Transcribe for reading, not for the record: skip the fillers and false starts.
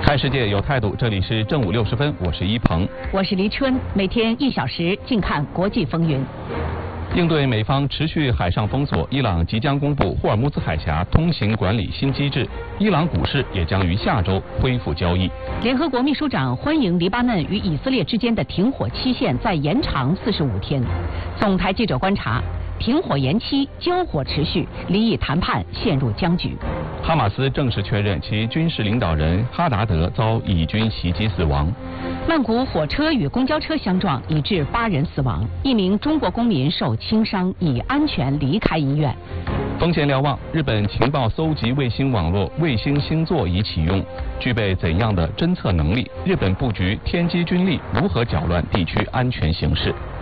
看世界有态度，这里是正午60分，我是一鹏， 我是黎春，每天1小时，静看国际风云。 应对美方持续海上封锁，伊朗即将公布霍尔木兹海峡通行管理新机制，伊朗股市也将于下周恢复交易。 联合国秘书长欢迎黎巴嫩与以色列之间的停火期限再延长45天。总台记者观察，停火延期，交火持续，离以谈判陷入僵局。 哈马斯正式确认其军事领导人哈达德遭以军袭击死亡。 曼谷火车与公交车相撞，已致8人死亡，1名中国公民受轻伤，已安全离开医院。 风险瞭望，日本情报搜集卫星网络卫星星座已启用，具备怎样的侦测能力？日本布局天基军力如何搅乱地区安全形势？